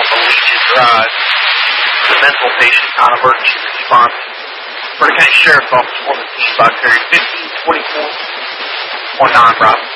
the Legion Drive. The mental patient non-emergency response. Frederick County Sheriff's Office, 1 Box area 1524 19 Robinson.